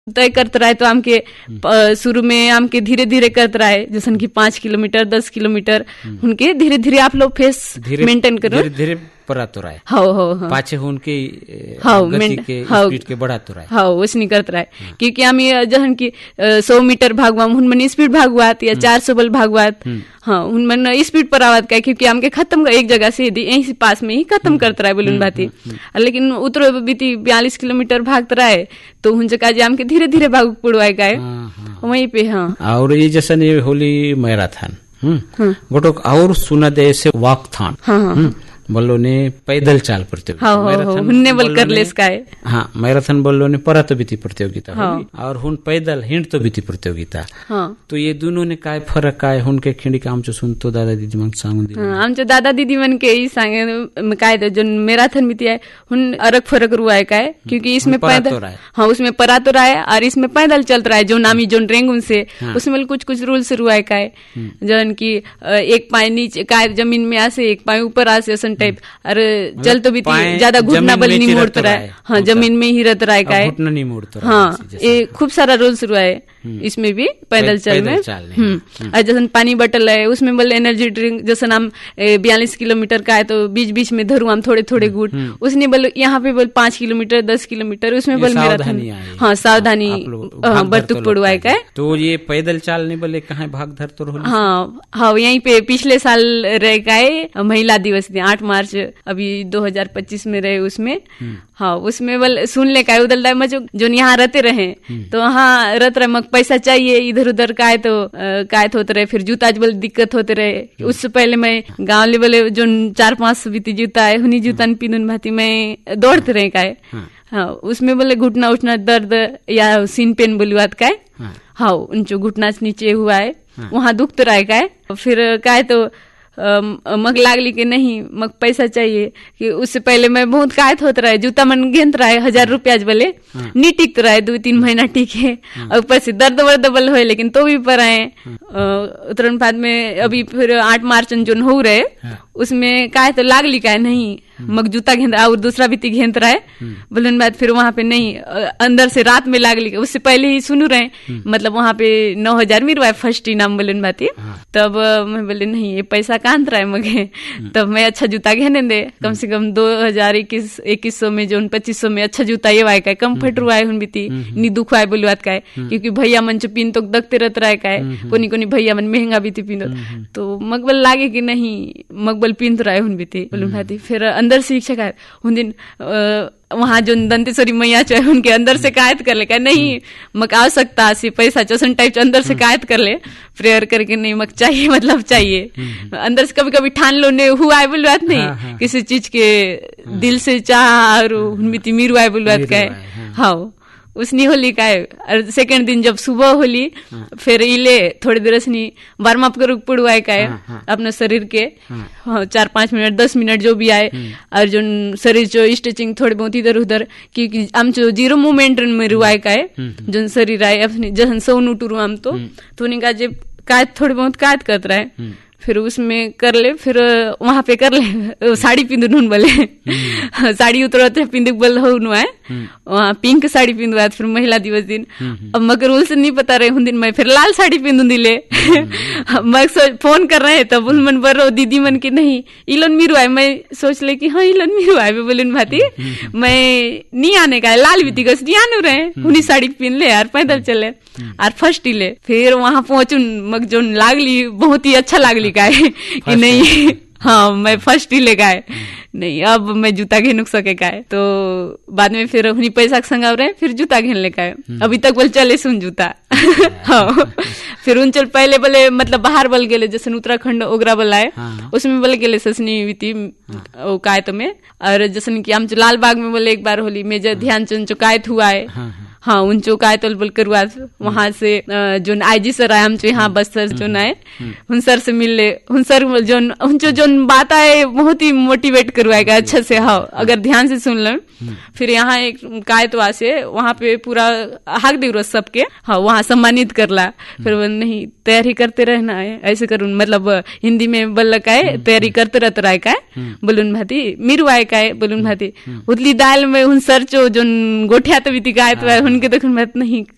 तय करते रहे तो हमके शुरू में हमके धीरे धीरे करते रहे, जैसे कि 5 किलोमीटर 10 किलोमीटर उनके धीरे धीरे आप लोग फेस मेंटेन करो, धीरे धीरे परातो रहे हाँ पाछे उनके गति के स्पीड के बढ़ातो रहे हाँ उसनी करते रहे। क्योंकि हम जहन की 100 मीटर भागवा उनमन स्पीड भागवात या 400 बल भागवात हाँ उनमन स्पीड पर आवत का, क्योंकि हमके खत्म एक जगह से यही पास में ही खत्म करते रहे बोलून बाती। लेकिन उतरो बीती 42 किलोमीटर भागते रहे तो उन जगह जे हमके धीरे धीरे भाग पड़वाए का वहीं पे। हाँ और ये जैसे ये होली मैराथन गोटो और सुना दे से वॉक थान बोलो ने पैदल चाल प्रतियोगिता बल कर ले हाँ मैराथन बोलो ने परातो बीती प्रतियोगिता और हुन पैदल हिंड तो बीती प्रतियोगिता। तो ये दोनों ने काय फरक काय हुनके खिंडी का आमचो सुनतो दादा दीदी मन सांग आमचो दादा दीदी मन के ही सांगे काय तो जो मैराथन बीती है हुन अलग फरक रुआ है काय, क्योंकि इसमें पैदल हाँ उसमें परातो रहा है और इसमें पैदल चलता रहा है जो नामी जो रेंग उनसे उसमें कुछ रूल्स रुआ है काय, जन की एक पाय नीचे काय जमीन में आसे एक पाय ऊपर आसे टाइप और चल तो भी ज्यादा घुटना बल नहीं मोड़ता रहा है हाँ जमीन में ही रहता रहा है घुटना नहीं मोड़ता हाँ ये खूब सारा रूल्स हुआ है इसमें भी पैदल चल में। और जैसे पानी बटल है उसमें बोले एनर्जी ड्रिंक जैसे हम 42 किलोमीटर का है तो बीच बीच में धरू हम थोड़े थोड़े गुट उसने बोले यहाँ पे बोल 5 किलोमीटर 10 किलोमीटर उसमें बोल मेरा हाँ सावधानी बरतुक पड़ुआ का है। तो ये पैदल चाल नहीं बोले कहाँ भाग धर तो हाँ यहीं पे पिछले साल रह गए महिला दिवस 8 मार्च अभी 2025 में रहे उसमें हाँ उसमें बोल सुन ले का उधर टाइम जो यहाँ रहते रहे तो वहाँ रहते रहे मग पैसा चाहिए इधर उधर काय तो होते रहे, फिर जूता बोले दिक्कत होते रहे। उससे पहले मैं गाँव लेवल जो 4-5 बीती जूता है उन्हीं जूता पिनुन भाती मैं दौड़ते रहे काय हाँ उसमें बोले घुटना उठना दर्द या सीन पेन बोलवात काय हाँ उनचो घुटना नीचे हुआ है वहाँ दुख तो रहा काय, फिर काय तो मग लागली कि नहीं मग पैसा चाहिए कि उससे पहले मैं बहुत कायत होता रहा जूता मन गेंद रहा है 1000 रुपया बोले नहीं टिक रहा है 2-3 महीना टिके और ऊपर से दर्द वर्द बल हो लेकिन तो भी पर आए उतरन बाद में अभी फिर 8 मार्च जो हो रहे उसमें काय तो लागली काय नहीं मग जूता घेंद और दूसरा भी घेंद रहा है बोलन बाद फिर वहां पे नहीं अंदर से रात में लागली उससे पहले ही सुनू रहे मतलब वहां पे 9000 मिल रहा है फर्स्ट इनाम बोलन बाती। तब मैं बोले नहीं ये पैसा कहाँ रहा है मगे तब मैं अच्छा जूता घेने दे कम से कम 2021 में जो 2500 में अच्छा जूता ये वाय का कम्फर्ट रुआए हुन बीती नी दुख आए बोलवात का क्योंकि भैया मन पिन तो दखते रहते रहा है कोनी भैया मन महंगा बीती पिन तो मगबल लागे कि नहीं मगबल पिन तो रहा हुन बीती बोलून भाती। फिर अंदर से शिक्षक है उन दिन वहाँ जो दंतेश्वरी मैया चाहे उनके अंदर से कायद कर ले क्या नहीं मक आवश्यकता से पैसा चौसन टाइप अंदर से कायद कर ले प्रेयर करके नहीं मक चाहिए मतलब चाहिए अंदर से कभी कभी ठान लो ने हुआ है बोल बात नहीं किसी चीज के दिल से चाह और मीरू आए बोल बात का हाँ उसनी होली का है। और सेकंड दिन जब सुबह होली फिर इले थोड़ी देर से वार्म अप कर पड़ुआ का है अपने शरीर के 4-5 मिनट 10 मिनट जो भी आए और जो शरीर जो स्ट्रेचिंग थोड़ी बहुत इधर उधर क्योंकि हम जो 0 मूवमेंट में रुआए का है जो शरीर आए अपने जहन सौन उठू हम तो उनका जब कायद थोड़ी बहुत कायद करता रहे फिर उसमें कर ले फिर वहां पे कर ले साड़ी पिंदुन बोले साड़ी उतरते पिंदुक बल हो है वहाँ पिंक साड़ी पिंदुआ फिर महिला दिवस दिन अब मगर रूल से नहीं पता रहे उन दिन मैं फिर लाल साड़ी पिंदू दिले मैं फोन कर रहे तब उन मन बर दीदी मन की नहीं इलन मीरू आए मैं सोच ले कि हाँ इलन मीरू आए बोले भाती मैं नहीं आने का लाल बीती गस नहीं आने रहे उन्हीं साड़ी पहन ले यार पैदल चले और फर्स्ट ही ले फिर वहां पहुंचू मग जो लागली बहुत ही अच्छा लागली का है कि नहीं हाँ मैं फर्स्ट ही ले गए नहीं अब मैं जूता घेन सके का है तो बाद में फिर उन्हीं पैसा संगाव रहे फिर जूता घेन ले का है अभी तक बोल चले सुन जूता हाँ फिर उन चल पहले बोले मतलब बाहर बल गेले जैसे उत्तराखंड ओगरा बल आए उसमें बोले गेले ससनी बीती कायत में और जैसे कि हम लाल बाग में बोले एक बार होली मेजर ध्यानचंद जो कायत हुआ है हाँ उन कायत बोल करवा वहां से जो आईजी सर आए हम यहाँ बस सर जो आए उन सर से मिल ले उन सर जो बात आए बहुत ही मोटिवेट करवाएगा अच्छा से हाँ अगर ध्यान से सुन लो फिर यहाँ एक कायतवा से वहाँ पे पूरा हक दिवस सबके हाँ वहाँ सम्मानित करला फिर वो नहीं तैयारी करते रहना है ऐसे करूँ मतलब हिंदी में बल्ल का है तैयारी करते रहते रहे का है बोलून भाती मीरू आए का है बोलून भाती उतली दाल में उन सर जो गोठिया तो बीती गाय तो उनके देखो बात नहीं